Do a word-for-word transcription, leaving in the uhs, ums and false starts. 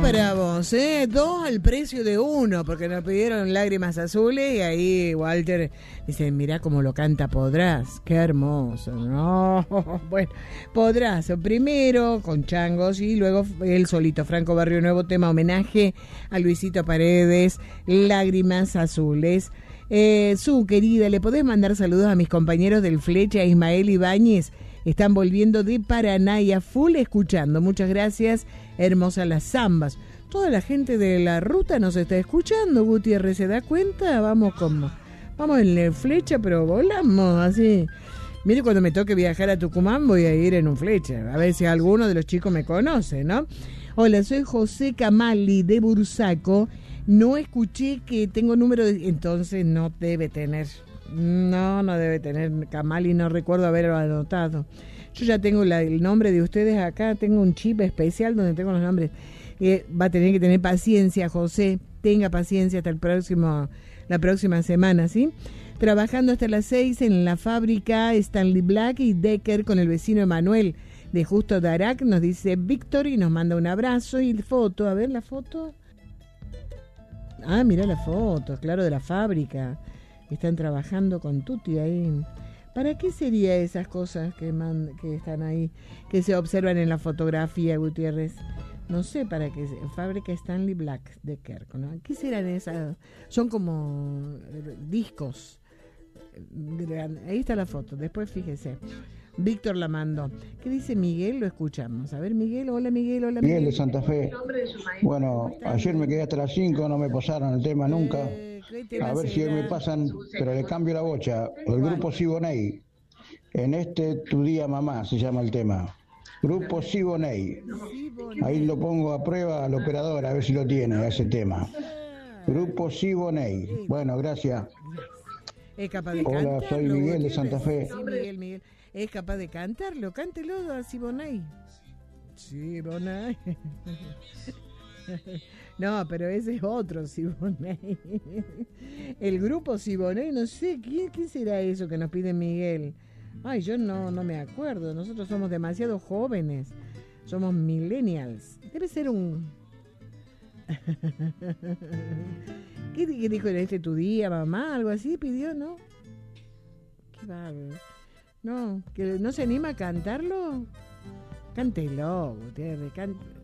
para vos, ¿eh? Dos al precio de uno, porque nos pidieron Lágrimas Azules y ahí Walter dice, mirá cómo lo canta Podrás, qué hermoso, ¿no? Bueno, Podrás primero con changos y luego él solito, Franco Barrio Nuevo, tema homenaje a Luisito Paredes, Lágrimas Azules. Eh, su querida, ¿le podés mandar saludos a mis compañeros del Flecha, Ismael Ibáñez? Están volviendo de Paraná y a full escuchando. Muchas gracias, hermosas las zambas. Toda la gente de la ruta nos está escuchando, Gutiérrez, ¿se da cuenta? Vamos como, vamos en el Flecha, pero volamos así. Mire, cuando me toque viajar a Tucumán voy a ir en un Flecha, a ver si alguno de los chicos me conoce, ¿no? Hola, soy José Camali de Bursaco. No escuché que tengo número de... Entonces no debe tener... No, no debe tener Camali, no recuerdo haberlo anotado. Yo ya tengo la, el nombre de ustedes acá, tengo un chip especial donde tengo los nombres. Eh, va a tener que tener paciencia, José, tenga paciencia hasta el próximo, la próxima semana, ¿sí? Trabajando hasta las seis en la fábrica Stanley Black y Decker con el vecino Emanuel de Justo Darac, nos dice Víctor y nos manda un abrazo y foto, a ver la foto. Ah, mira la foto, claro, de la fábrica. Están trabajando con Tuti ahí. ¿Para qué sería esas cosas que, man, que están ahí, que se observan en la fotografía, Gutiérrez? No sé para qué. Fábrica Stanley Black de Kerk, ¿no? ¿Qué serán esas? Son como discos. Ahí está la foto, después fíjese. Víctor la mandó. ¿Qué dice Miguel? Lo escuchamos. A ver, Miguel, hola Miguel, hola Miguel. Miguel de Santa Fe. Bueno, ayer me quedé hasta las cinco, no me pasaron el tema nunca. Eh, A ver si hoy me pasan, pero le cambio la bocha. El grupo Siboney. En este Tu Día Mamá se llama el tema. Grupo Siboney. Ahí lo pongo a prueba al operador a ver si lo tiene, a ese tema. Grupo Siboney. Bueno, gracias. Es capaz de Hola, cantarlo, soy Miguel de Santa Fe. Sí, Miguel, Miguel. Es capaz de cantarlo, cántelo a Siboney. Siboney. No, pero ese es otro Siboney. El grupo Siboney, no sé, ¿qué, ¿qué será eso que nos pide Miguel? Ay, yo no, no me acuerdo. Nosotros somos demasiado jóvenes. Somos millennials. Debe ser un... ¿Qué, ¿Qué dijo en este Tu Día, mamá? Algo así pidió, ¿no? Qué bárbaro. No, que no se anima a cantarlo. Cántelo, Gutiérrez, cántelo.